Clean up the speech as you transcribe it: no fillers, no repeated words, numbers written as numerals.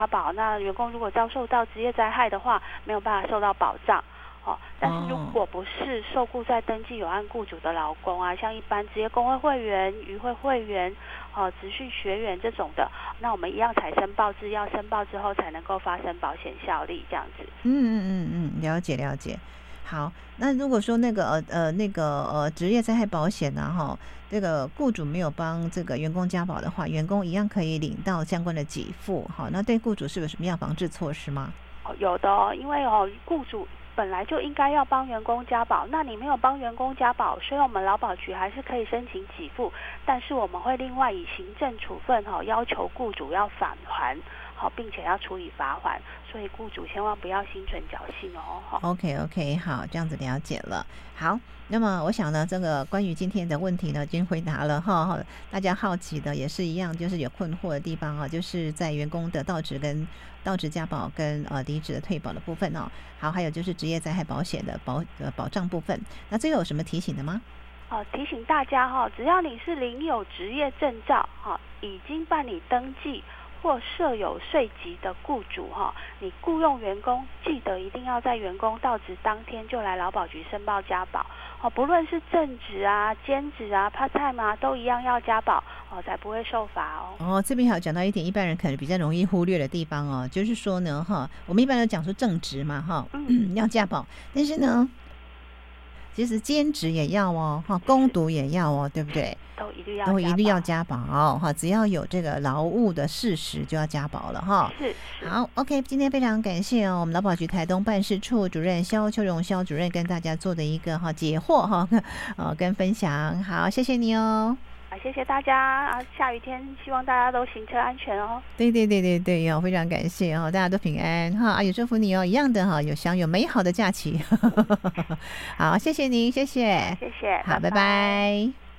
保，那员工如果遭受到职业灾害的话，没有办法受到保障。但是如果不是受雇在登记有案雇主的劳工啊，像一般职业工会会员、渔会会员、职训学员这种的，那我们一样采申报制，要申报之后才能够发生保险效力，这样子。 了解了解。好，那如果说那个职业灾害保险呢，这个雇主没有帮这个员工加保的话，员工一样可以领到相关的给付。好，那对雇主是有什么样防治措施吗？ 有的因为雇主本来就应该要帮员工加保，那你没有帮员工加保，虽然我们劳保局还是可以申请给付，但是我们会另外以行政处分要求雇主要返还，并且要处以罚锾，所以雇主千万不要心存侥幸哦。 OK， 好，这样子了解了。好，那么我想呢，这个关于今天的问题呢，已经回答了哈。大家好奇的也是一样，就是有困惑的地方啊，就是在员工的到职加保跟离职的退保的部分哦。好，还有就是职业灾害保险的保障部分。那最后有什么提醒的吗？ 提醒大家只要你是领有职业证照已经办理登记或设有税籍的雇主你雇用员工记得一定要在员工到职当天就来劳保局申报加保不论是正职啊、兼职啊、part time 啊，都一样要加保才不会受罚这边还有讲到一点，一般人可能比较容易忽略的地方就是说呢我们一般都讲说正职嘛要加保，但是呢其实兼职也要工读也要对不对？ 都一律要加保只要有这个劳务的事实就要加保了是。 好 OK， 今天非常感谢我们劳保局台东办事处主任萧秋荣萧主任跟大家做的一个解惑跟分享。好，谢谢你哦。 谢谢大家下雨天希望大家都行车安全对，非常感谢大家都平安也祝福你一样的有享有美好的假期好，谢谢您，谢谢， 谢谢， 好，拜拜。